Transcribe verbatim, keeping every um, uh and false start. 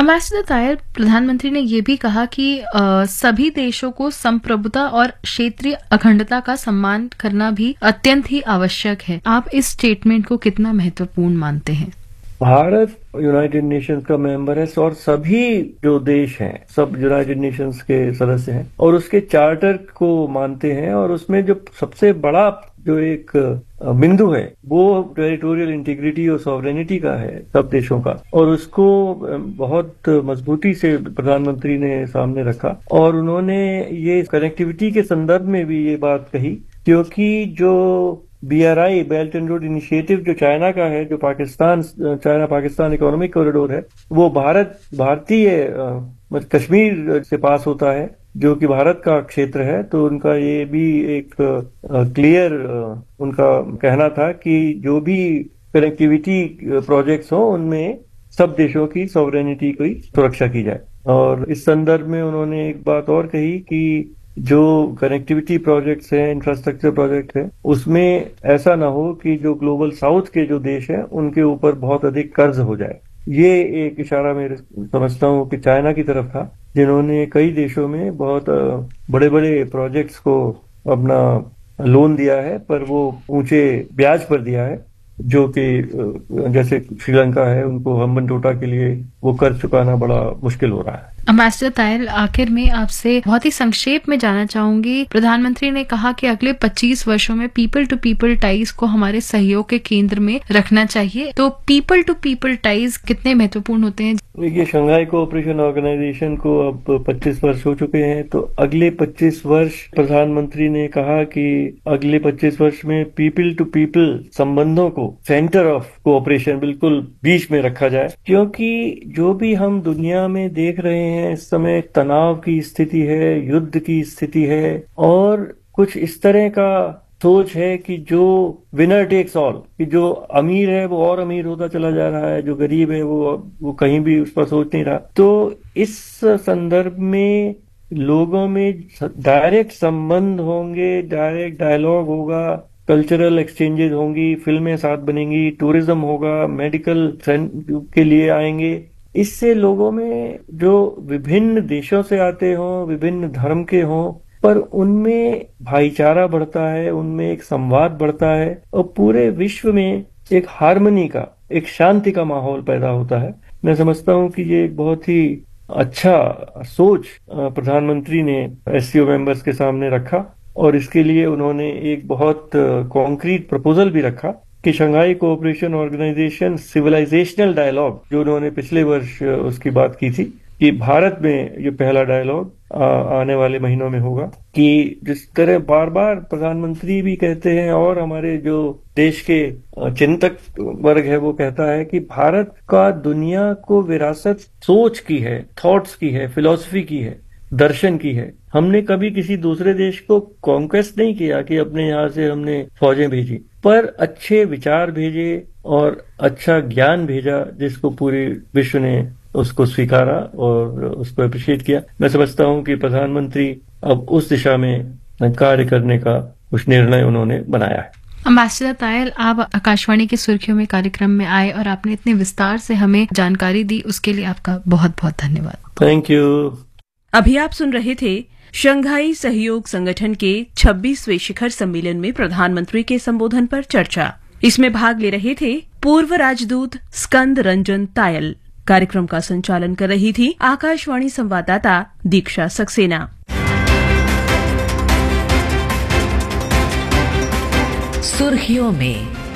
Ambassador Tayal, प्रधानमंत्री ने ये भी कहा कि आ, सभी देशों को संप्रभुता और क्षेत्रीय अखंडता का सम्मान करना भी अत्यंत ही आवश्यक है। आप इस स्टेटमेंट को कितना महत्वपूर्ण मानते हैं? भारत यूनाइटेड नेशंस का मेंबर है और सभी जो देश हैं सब यूनाइटेड नेशंस के सदस्य हैं और उसके चार्टर को मानते हैं, और उसमें जो सबसे बड़ा जो एक बिंदु है वो टेरिटोरियल इंटीग्रिटी और सॉवरेनिटी का है सब देशों का, और उसको बहुत मजबूती से प्रधानमंत्री ने सामने रखा। और उन्होंने ये कनेक्टिविटी के संदर्भ में भी ये बात कही, क्योंकि जो B are I belt and road initiative जो चाइना का है, जो Pakistan China Pakistan economic corridor है, वो भारत भारतीय कश्मीर से पास होता है, जो कि भारत का क्षेत्र है। तो उनका ये भी एक क्लियर उनका कहना था कि जो भी कनेक्टिविटी प्रोजेक्ट्स हो उनमें सब देशों की सॉवरेनिटी की सुरक्षा की जाए। और इस संदर्भ में उन्होंने एक बात और कही कि जो कनेक्टिविटी प्रोजेक्ट्स हैं, इंफ्रास्ट्रक्चर प्रोजेक्ट है, उसमें ऐसा ना हो कि जो ग्लोबल साउथ के जो देश हैं उनके ऊपर बहुत अधिक कर्ज हो जाए। ये एक इशारा मेरे समझता हूँ कि चाइना की तरफ था, जिन्होंने कई देशों में बहुत बड़े बड़े प्रोजेक्ट्स को अपना लोन दिया है, पर वो ऊंचे ब्याज पर दिया है, जो कि जैसे श्रीलंका है, उनको हम्बनटोटा के लिए वो कर्ज चुकाना बड़ा मुश्किल हो रहा है। एम्बेसडर तायल, आखिर में आपसे बहुत ही संक्षेप में जानना चाहूंगी, प्रधानमंत्री ने कहा कि अगले पच्चीस वर्षों में पीपल टू पीपल टाइज को हमारे सहयोग के केंद्र में रखना चाहिए। तो पीपल टू पीपल टाइज कितने महत्वपूर्ण होते हैं? देखिए, शंघाई कोऑपरेशन ऑर्गेनाइजेशन को अब पच्चीस वर्ष हो चुके हैं, तो अगले पच्चीस वर्ष प्रधानमंत्री ने कहा कि अगले पच्चीस वर्ष में पीपल टू पीपल संबंधों को सेंटर ऑफ कोऑपरेशन बिल्कुल बीच में रखा जाए, क्योंकि जो भी हम दुनिया में देख रहे हैं इस समय तनाव की स्थिति है, युद्ध की स्थिति है, और कुछ इस तरह का सोच है कि जो विनर टेक्स ऑल, कि जो अमीर है वो और अमीर होता चला जा रहा है, जो गरीब है वो वो कहीं भी उस पर सोच नहीं रहा। तो इस संदर्भ में लोगों में डायरेक्ट संबंध होंगे, डायरेक्ट डायलॉग होगा, कल्चरल एक्सचेंजेस होंगी, फिल्में साथ बनेंगी, टूरिज्म होगा, मेडिकल के लिए आएंगे। इससे लोगों में जो विभिन्न देशों से आते हों, विभिन्न धर्म के हों, पर उनमें भाईचारा बढ़ता है, उनमें एक संवाद बढ़ता है, और पूरे विश्व में एक हार्मनी का, एक शांति का माहौल पैदा होता है। मैं समझता हूं कि ये एक बहुत ही अच्छा सोच प्रधानमंत्री ने एस सी ओ मेंबर्स के सामने रखा, और इसके लिए उन्होंने एक बहुत कॉन्क्रीट प्रपोजल भी रखा कि Shanghai cooperation organisation civilisational dialogue, जो उन्होंने पिछले वर्ष उसकी बात की थी, कि भारत में ये पहला डायलॉग आने वाले महीनों में होगा। कि जिस तरह बार बार प्रधानमंत्री भी कहते हैं और हमारे जो देश के चिंतक वर्ग है वो कहता है कि भारत का दुनिया को विरासत सोच की है, थॉट्स की है, फिलॉसफी की है, दर्शन की है। हमने कभी किसी दूसरे देश को कॉन्क्वेस्ट नहीं किया कि अपने यहाँ से हमने फौजें भेजी, पर अच्छे विचार भेजे और अच्छा ज्ञान भेजा, जिसको पूरे विश्व ने उसको स्वीकारा और उसको अप्रिशिएट किया। मैं समझता हूँ कि प्रधानमंत्री अब उस दिशा में कार्य करने का कुछ निर्णय उन्होंने बनाया है। एम्बेसडर तायल, आप आकाशवाणी की सुर्खियों में कार्यक्रम में आए और आपने इतने विस्तार से हमें जानकारी दी, उसके लिए आपका बहुत बहुत धन्यवाद। Thank you. अभी आप सुन रहे थे शंघाई सहयोग संगठन के छब्बीसवें शिखर सम्मेलन में प्रधानमंत्री के संबोधन पर चर्चा। इसमें भाग ले रहे थे पूर्व राजदूत स्कंद रंजन तायल। कार्यक्रम का संचालन कर रही थी आकाशवाणी संवाददाता दीक्षा सक्सेना। सुर्खियों में